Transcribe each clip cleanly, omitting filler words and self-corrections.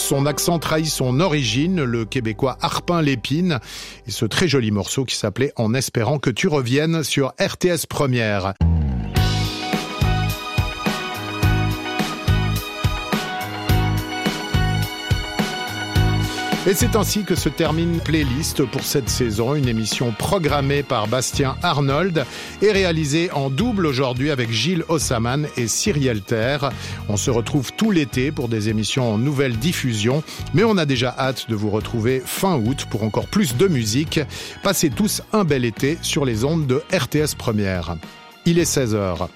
son accent trahit son origine, le Québécois Arpin Lépine, et ce très joli morceau qui s'appelait « En espérant que tu reviennes » sur RTS Première. Et c'est ainsi que se termine Playlist pour cette saison, une émission programmée par Bastien Arnold et réalisée en double aujourd'hui avec Gilles Ossaman et Cyrielle Terre. On se retrouve tout l'été pour des émissions en nouvelle diffusion, mais on a déjà hâte de vous retrouver fin août pour encore plus de musique. Passez tous un bel été sur les ondes de RTS Première. Il est 16h.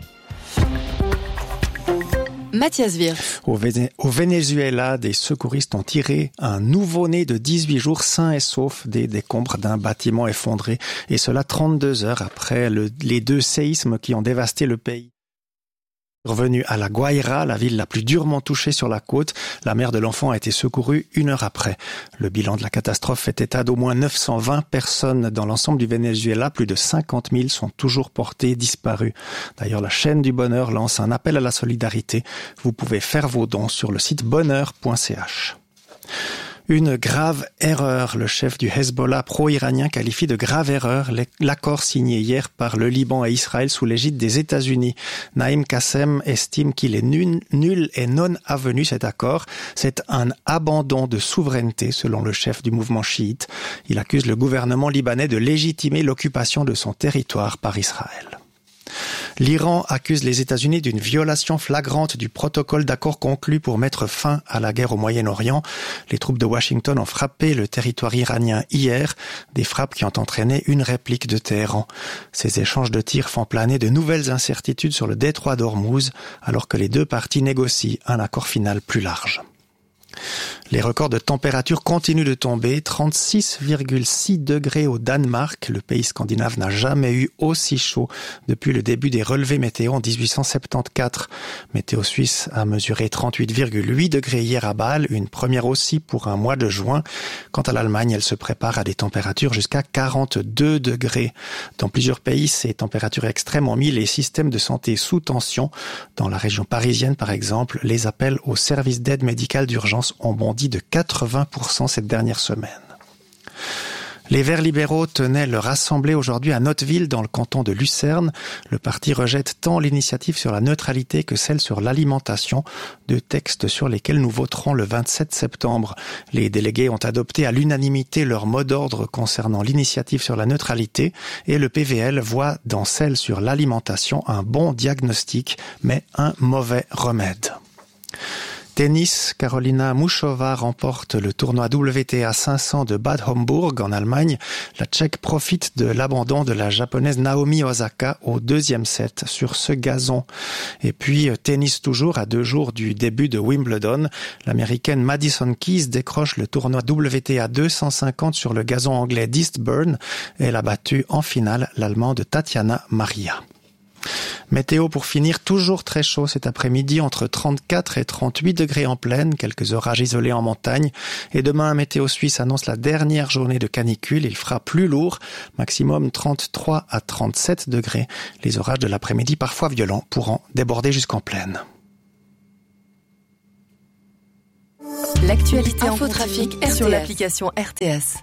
Mathias Wirth. Au Venezuela, des secouristes ont tiré un nouveau-né de 18 jours sain et sauf des décombres d'un bâtiment effondré, et cela 32 heures après les 2 séismes qui ont dévasté le pays. Revenu à La Guaira, la ville la plus durement touchée sur la côte, la mère de l'enfant a été secourue 1 heure après. Le bilan de la catastrophe fait état d'au moins 920 personnes dans l'ensemble du Venezuela. Plus de 50 000 sont toujours portées disparues. D'ailleurs, la chaîne du bonheur lance un appel à la solidarité. Vous pouvez faire vos dons sur le site bonheur.ch. Une grave erreur. Le chef du Hezbollah pro-iranien qualifie de grave erreur l'accord signé hier par le Liban et Israël sous l'égide des États-Unis. Naïm Qassem estime qu'il est nul et non avenu cet accord. C'est un abandon de souveraineté selon le chef du mouvement chiite. Il accuse le gouvernement libanais de légitimer l'occupation de son territoire par Israël. L'Iran accuse les États-Unis d'une violation flagrante du protocole d'accord conclu pour mettre fin à la guerre au Moyen-Orient. Les troupes de Washington ont frappé le territoire iranien hier, des frappes qui ont entraîné une réplique de Téhéran. Ces échanges de tirs font planer de nouvelles incertitudes sur le détroit d'Ormuz, alors que les 2 parties négocient un accord final plus large. Les records de température continuent de tomber. 36,6 degrés au Danemark. Le pays scandinave n'a jamais eu aussi chaud depuis le début des relevés météo en 1874. Météo Suisse a mesuré 38,8 degrés hier à Bâle, une première aussi pour un mois de juin. Quant à l'Allemagne, elle se prépare à des températures jusqu'à 42 degrés. Dans plusieurs pays, ces températures extrêmes ont mis les systèmes de santé sous tension. Dans la région parisienne, par exemple, les appels aux services d'aide médicale d'urgence ont bondi de 80% cette dernière semaine. Les Verts libéraux tenaient leur assemblée aujourd'hui à Notteville, dans le canton de Lucerne. Le parti rejette tant l'initiative sur la neutralité que celle sur l'alimentation, 2 textes sur lesquels nous voterons le 27 septembre. Les délégués ont adopté à l'unanimité leur mot d'ordre concernant l'initiative sur la neutralité et le PVL voit dans celle sur l'alimentation un bon diagnostic, mais un mauvais remède. Tennis, Karolina Muchova remporte le tournoi WTA 500 de Bad Homburg en Allemagne. La Tchèque profite de l'abandon de la japonaise Naomi Osaka au 2e set sur ce gazon. Et puis tennis toujours, à 2 jours du début de Wimbledon. L'américaine Madison Keys décroche le tournoi WTA 250 sur le gazon anglais d'Eastbourne. Elle a battu en finale l'Allemande Tatiana Maria. Météo pour finir, toujours très chaud cet après-midi, entre 34 et 38 degrés en plaine, quelques orages isolés en montagne. Et demain, Météo Suisse annonce la dernière journée de canicule. Il fera plus lourd, maximum 33 à 37 degrés. Les orages de l'après-midi, parfois violents, pourront déborder jusqu'en plaine. L'actualité infotrafic sur l'application RTS.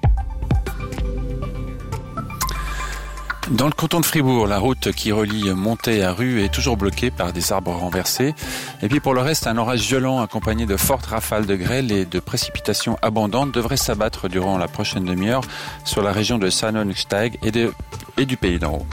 Dans le canton de Fribourg, la route qui relie Montet à Rue est toujours bloquée par des arbres renversés. Et puis pour le reste, un orage violent accompagné de fortes rafales de grêle et de précipitations abondantes devrait s'abattre durant la prochaine demi-heure sur la région de Sannensteig et du Pays d'en Haut.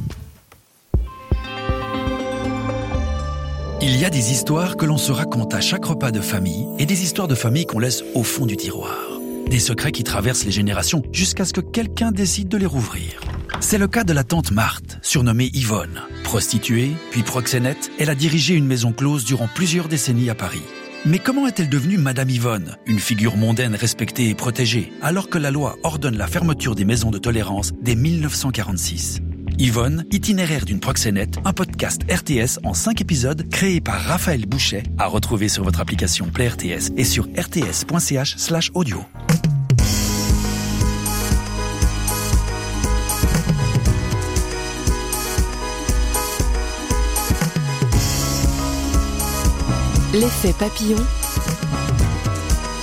Il y a des histoires que l'on se raconte à chaque repas de famille et des histoires de famille qu'on laisse au fond du tiroir. Des secrets qui traversent les générations jusqu'à ce que quelqu'un décide de les rouvrir. C'est le cas de la tante Marthe, surnommée Yvonne. Prostituée, puis proxénète, elle a dirigé une maison close durant plusieurs décennies à Paris. Mais comment est-elle devenue Madame Yvonne, une figure mondaine respectée et protégée, alors que la loi ordonne la fermeture des maisons de tolérance dès 1946 ? Yvonne, itinéraire d'une proxénète, un podcast RTS en 5 épisodes créé par Raphaël Bouchet, à retrouver sur votre application Play RTS et sur rts.ch/audio. L'effet papillon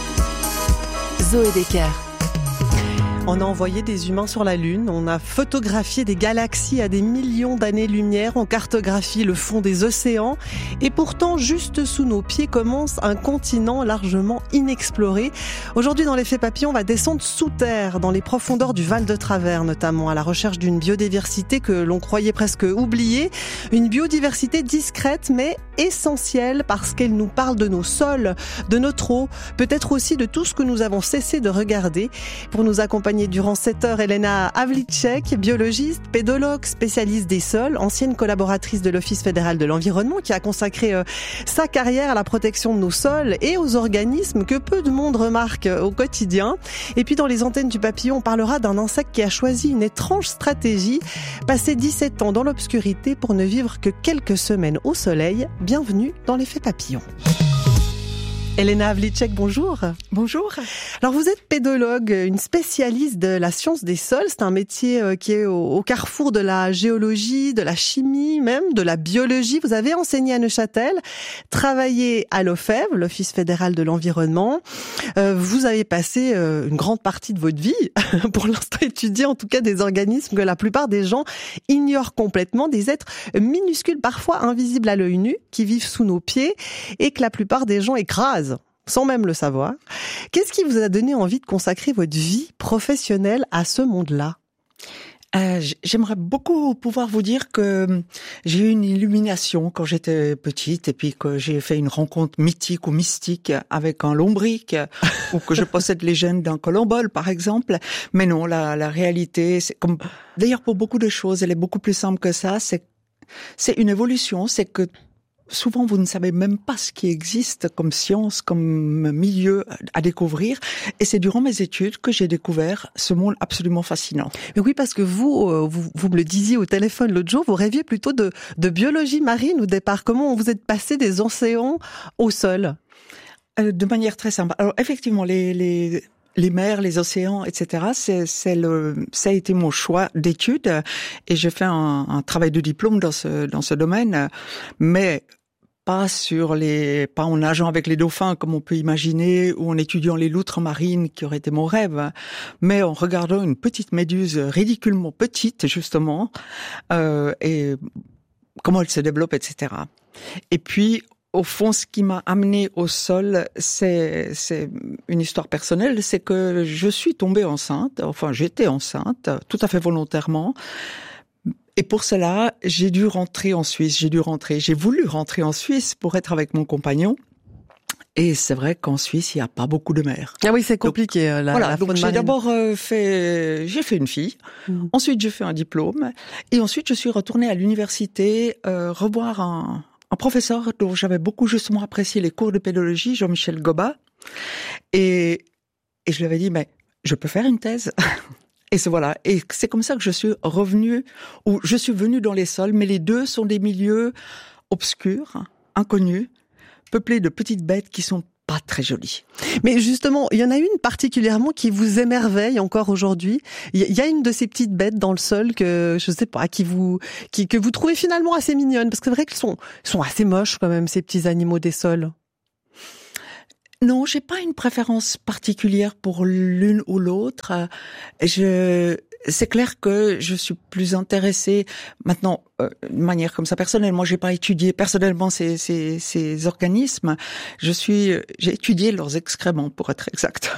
Zoé Decker. On a envoyé des humains sur la Lune, on a photographié des galaxies à des millions d'années-lumière, on cartographie le fond des océans et pourtant juste sous nos pieds commence un continent largement inexploré. Aujourd'hui dans l'effet papillon, on va descendre sous terre, dans les profondeurs du Val de Travers notamment, à la recherche d'une biodiversité que l'on croyait presque oubliée, une biodiversité discrète mais essentielle parce qu'elle nous parle de nos sols, de notre eau, peut-être aussi de tout ce que nous avons cessé de regarder. Pour nous accompagner durant 7 heures, Elena Havlicek, biologiste, pédologue, spécialiste des sols, ancienne collaboratrice de l'Office fédéral de l'environnement qui a consacré sa carrière à la protection de nos sols et aux organismes que peu de monde remarque au quotidien. Et puis dans les antennes du papillon, on parlera d'un insecte qui a choisi une étrange stratégie, passer 17 ans dans l'obscurité pour ne vivre que quelques semaines au soleil. Bienvenue dans l'effet papillon. Elena Havlicek, bonjour. Bonjour. Alors vous êtes pédologue, une spécialiste de la science des sols. C'est un métier qui est au carrefour de la géologie, de la chimie, même de la biologie. Vous avez enseigné à Neuchâtel, travaillé à l'OFEV, l'Office fédéral de l'environnement. Vous avez passé une grande partie de votre vie, pour l'instant étudier en tout cas des organismes que la plupart des gens ignorent complètement, des êtres minuscules, parfois invisibles à l'œil nu, qui vivent sous nos pieds et que la plupart des gens écrasent sans même le savoir. Qu'est-ce qui vous a donné envie de consacrer votre vie professionnelle à ce monde-là ? J'aimerais beaucoup pouvoir vous dire que j'ai eu une illumination quand j'étais petite et puis que j'ai fait une rencontre mythique ou mystique avec un lombric ou que je possède les gènes d'un colombole par exemple. Mais non, la réalité, c'est comme d'ailleurs pour beaucoup de choses, elle est beaucoup plus simple que ça. C'est une évolution, c'est que souvent, vous ne savez même pas ce qui existe comme science, comme milieu à découvrir. Et c'est durant mes études que j'ai découvert ce monde absolument fascinant. Mais oui, parce que vous me le disiez au téléphone l'autre jour, vous rêviez plutôt de biologie marine au départ. Comment vous êtes passé des océans au sol ? De manière très simple. Alors, effectivement, les mers, les océans, etc. Ça a été mon choix d'études et j'ai fait un travail de diplôme dans ce domaine, mais pas en nageant avec les dauphins comme on peut imaginer ou en étudiant les loutres marines qui aurait été mon rêve, mais en regardant une petite méduse ridiculement petite justement et comment elle se développe, etc. Et puis au fond, ce qui m'a amené au sol, c'est une histoire personnelle, c'est que je suis tombée enceinte, enfin j'étais enceinte, tout à fait volontairement. Et pour cela, j'ai dû rentrer en Suisse, j'ai voulu rentrer en Suisse pour être avec mon compagnon. Et c'est vrai qu'en Suisse, il n'y a pas beaucoup de mer. Ah oui, c'est compliqué. Donc j'ai d'abord fait une fille. Ensuite, j'ai fait un diplôme. Et ensuite, je suis retournée à l'université revoir un professeur dont j'avais beaucoup justement apprécié les cours de pédologie, Jean-Michel Goba. Et je lui avais dit, mais je peux faire une thèse. Et c'est comme ça que je suis venue dans les sols, mais les deux sont des milieux obscurs, inconnus, peuplés de petites bêtes qui sont pas très jolies. Mais justement, il y en a une particulièrement qui vous émerveille encore aujourd'hui. Il y a une de ces petites bêtes dans le sol que, je sais pas, que vous trouvez finalement assez mignonne, parce que c'est vrai qu'ils sont assez moches quand même, ces petits animaux des sols. Non, j'ai pas une préférence particulière pour l'une ou l'autre. C'est clair que je suis plus intéressée maintenant de manière comme ça personnelle. Moi, j'ai pas étudié personnellement ces organismes. J'ai étudié leurs excréments, pour être exact.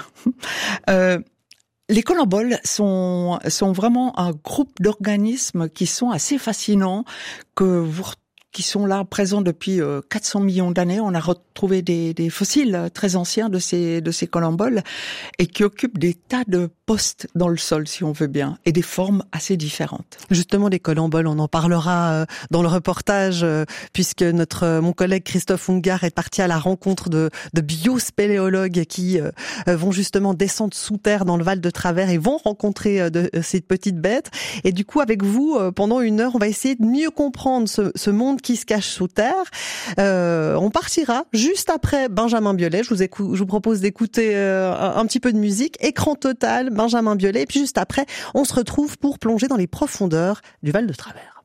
Les colomboles sont vraiment un groupe d'organismes qui sont assez fascinants, qui sont là présents depuis 400 millions d'années. On a retrouvé des fossiles très anciens de ces colomboles et qui occupent des tas de postes dans le sol, si on veut bien, et des formes assez différentes. Justement, les colomboles, on en parlera dans le reportage, puisque mon collègue Christophe Ungar est parti à la rencontre de biospéléologues qui vont justement descendre sous terre dans le Val de Travers et vont rencontrer ces petites bêtes. Et du coup, avec vous, pendant 1 heure, on va essayer de mieux comprendre ce monde qui se cache sous terre. On partira juste après Benjamin Biolay. Je vous propose d'écouter un petit peu de musique. Écran total, Benjamin Biolay. Et puis juste après, on se retrouve pour plonger dans les profondeurs du Val de Travers.